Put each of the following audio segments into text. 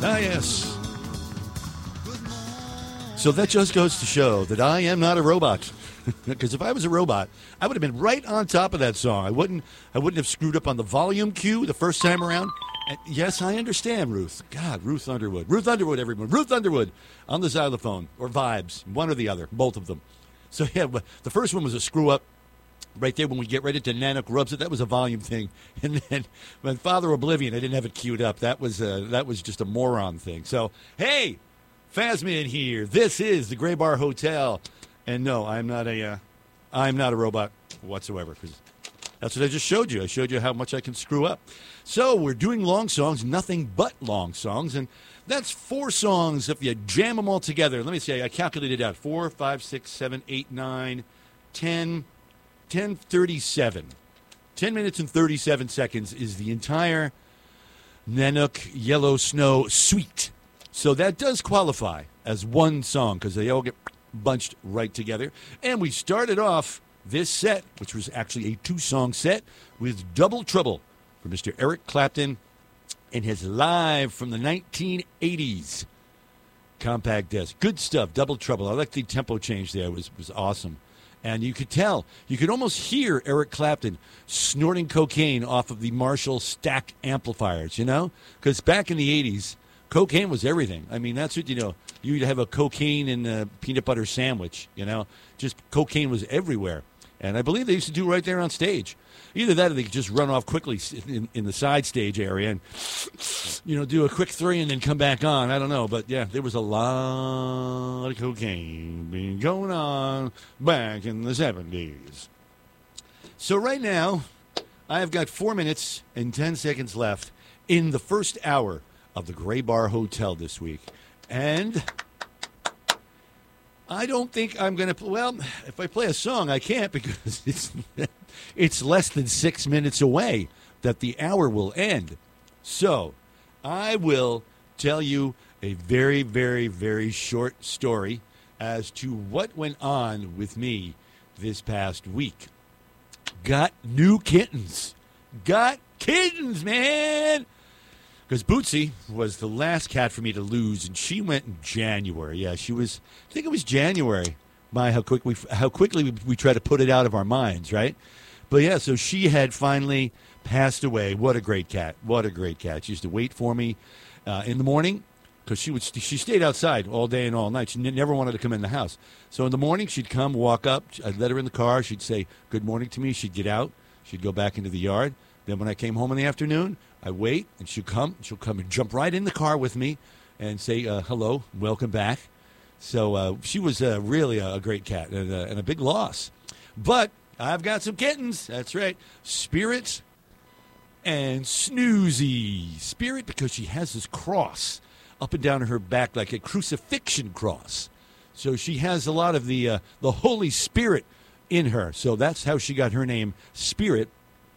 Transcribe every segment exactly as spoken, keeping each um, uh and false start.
Ah, yes. So that just goes to show that I am not a robot. Because if I was a robot, I would have been right on top of that song. I wouldn't I wouldn't have screwed up on the volume cue the first time around. And yes, I understand, Ruth. God, Ruth Underwood. Ruth Underwood, everyone. Ruth Underwood on the xylophone. Or Vibes. One or the other. Both of them. So, yeah, the first one was a screw-up. Right there when we get ready to Nanook rubs it, that was a volume thing. And then when Father Oblivion, I didn't have it queued up. That was uh, that was just a moron thing. So, hey, Phasman here. This is the Gray Bar Hotel. And no, I'm not a uh, I'm not a robot whatsoever. Because that's what I just showed you. I showed you how much I can screw up. So we're doing long songs, nothing but long songs. And that's four songs if you jam them all together. Let me see. I calculated out. Four, five, six, seven, eight, nine, ten. ten thirty-seven. ten minutes and thirty-seven seconds is the entire Nanook Yellow Snow suite. So that does qualify as one song because they all get bunched right together. And we started off this set, which was actually a two-song set, with Double Trouble for Mister Eric Clapton and his live from the nineteen eighties compact disc. Good stuff, Double Trouble. I like the tempo change there. It was, was awesome. And you could tell, you could almost hear Eric Clapton snorting cocaine off of the Marshall stacked amplifiers, you know? Because back in the eighties, cocaine was everything. I mean, that's what, you know, you'd have a cocaine and a peanut butter sandwich, you know? Just cocaine was everywhere. And I believe they used to do right there on stage. Either that or they could just run off quickly in, in the side stage area and, you know, do a quick three and then come back on. I don't know. But, yeah, there was a lot of cocaine being going on back in the seventies. So right now, I've got four minutes and ten seconds left in the first hour of the Gray Bar Hotel this week. And I don't think I'm going to, well, if I play a song, I can't because it's it's less than six minutes away that the hour will end. So I will tell you a very, very, very short story as to what went on with me this past week. Got new kittens. Got kittens, man. Because Bootsy was the last cat for me to lose, and she went in January. Yeah, she was, I think it was January, by how quick we, how quickly we, we try to put it out of our minds, right? But, yeah, so she had finally passed away. What a great cat. What a great cat. She used to wait for me uh, in the morning because she would she stayed outside all day and all night. She n- never wanted to come in the house. So in the morning, she'd come, walk up. I'd let her in the car. She'd say, good morning to me. She'd get out. She'd go back into the yard. Then when I came home in the afternoon, I wait, and she'll come. She'll come and jump right in the car with me and say, uh, hello, welcome back. So uh, she was uh, really a great cat and, uh, and a big loss. But I've got some kittens. That's right. Spirit and Snoozy. Spirit because she has this cross up and down her back like a crucifixion cross. So she has a lot of the uh, the Holy Spirit in her. So that's how she got her name, Spirit.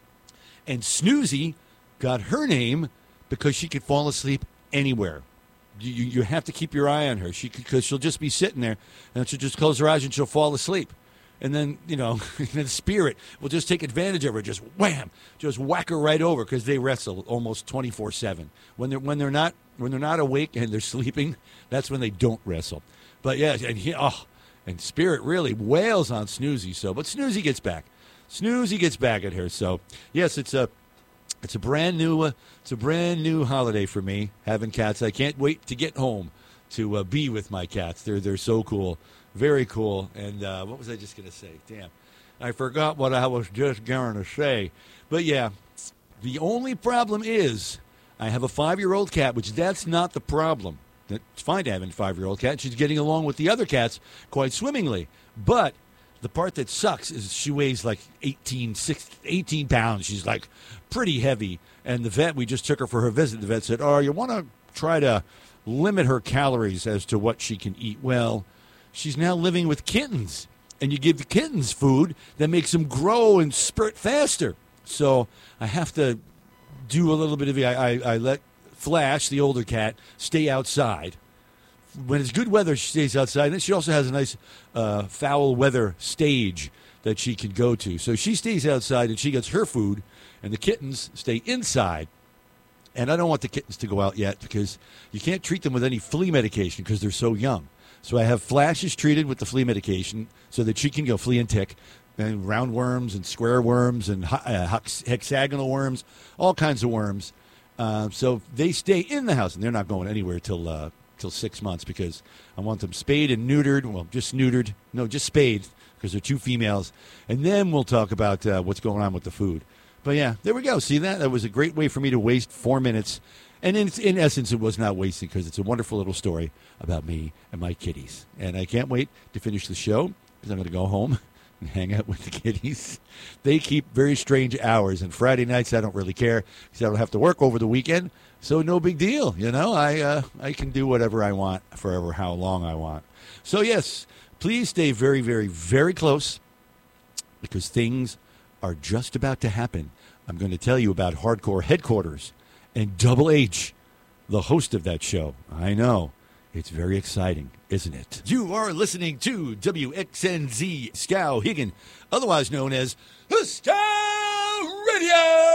And Snoozy got her name because she could fall asleep anywhere. You, you, you have to keep your eye on her she because she'll just be sitting there, and she'll just close her eyes and she'll fall asleep. And then, you know, the Spirit will just take advantage of her, just wham, just whack her right over because they wrestle almost twenty-four seven. When they're when they're not when they're not awake and they're sleeping, that's when they don't wrestle. But yeah, and he, oh, and Spirit really wails on Snoozy. So, but Snoozy gets back. Snoozy gets back at her. So yes, it's a it's a brand new uh, it's a brand new holiday for me having cats. I can't wait to get home to uh, be with my cats. They're they're so cool. Very cool. And uh, what was I just going to say? Damn. I forgot what I was just going to say. But, yeah, the only problem is I have a five-year-old cat, which that's not the problem. It's fine to have a five-year-old cat. She's getting along with the other cats quite swimmingly. But the part that sucks is she weighs like eighteen, sixteen, eighteen pounds. She's like pretty heavy. And the vet, we just took her for her visit. The vet said, oh, you want to try to limit her calories as to what she can eat. Well, she's now living with kittens, and you give the kittens food that makes them grow and spurt faster. So I have to do a little bit of it. I, I, I let Flash, the older cat, stay outside. When it's good weather, she stays outside. And she also has a nice uh, foul weather stage that she can go to. So she stays outside, and she gets her food, and the kittens stay inside. And I don't want the kittens to go out yet because you can't treat them with any flea medication because they're so young. So I have Flashes treated with the flea medication so that she can go flea and tick, and roundworms and square worms and uh, hexagonal worms, all kinds of worms. Uh, so they stay in the house, and they're not going anywhere till uh, till six months because I want them spayed and neutered. Well, just neutered. No, just spayed because they're two females. And then we'll talk about uh, what's going on with the food. But, yeah, there we go. See that? That was a great way for me to waste four minutes. And in, in essence, it was not wasted because it's a wonderful little story about me and my kitties. And I can't wait to finish the show because I'm going to go home and hang out with the kitties. They keep very strange hours. And Friday nights, I don't really care because I don't have to work over the weekend. So no big deal. You know, I uh, I can do whatever I want forever, how long I want. So, yes, please stay very, very, very close because things are just about to happen. I'm going to tell you about Hardcore Headquarters and Double H, the host of that show. I know. It's very exciting, isn't it? You are listening to W X N Z Skowhegan, otherwise known as Scow Radio,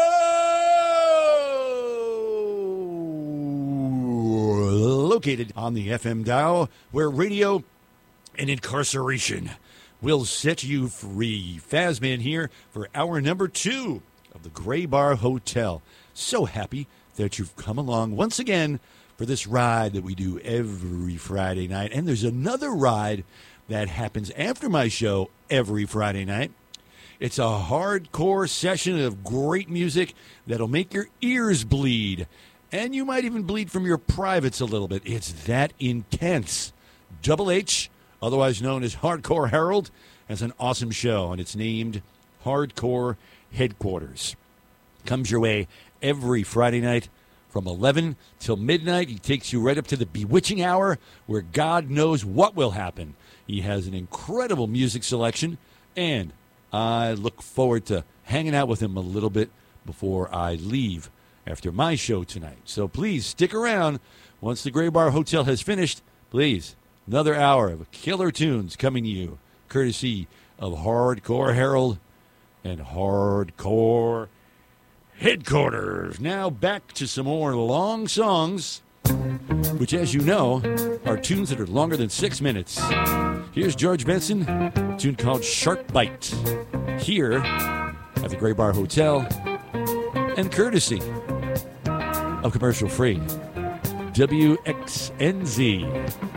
located on the F M dial, where radio and incarceration will set you free. Fazman here for hour number two of the Gray Bar Hotel. So happy that you've come along once again for this ride that we do every Friday night. And there's another ride that happens after my show every Friday night. It's a hardcore session of great music that'll make your ears bleed. And you might even bleed from your privates a little bit. It's that intense. Double H, otherwise known as Hardcore Harold, has an awesome show, and it's named Hardcore Headquarters. Comes your way every Friday night from eleven till midnight. He takes you right up to the bewitching hour where God knows what will happen. He has an incredible music selection, and I look forward to hanging out with him a little bit before I leave after my show tonight. So please stick around. Once the Gray Bar Hotel has finished, please, another hour of killer tunes coming to you, courtesy of Hardcore Harold and Hardcore Headquarters. Now back to some more long songs, which, as you know, are tunes that are longer than six minutes. Here's George Benson, a tune called Shark Bite, here at the Gray Bar Hotel, and courtesy of commercial-free W X N Z.